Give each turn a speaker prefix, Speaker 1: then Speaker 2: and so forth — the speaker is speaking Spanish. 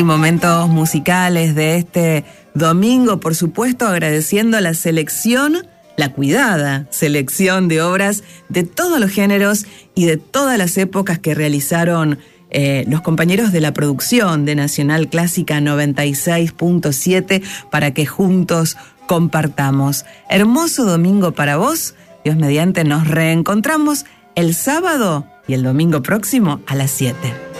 Speaker 1: Momentos musicales de este domingo, por supuesto, agradeciendo la selección, la cuidada selección de obras de todos los géneros y de todas las épocas que realizaron los compañeros de la producción de Nacional Clásica 96.7 para que juntos compartamos. Hermoso domingo para vos. Dios mediante, nos reencontramos el sábado y el domingo próximo a las 7.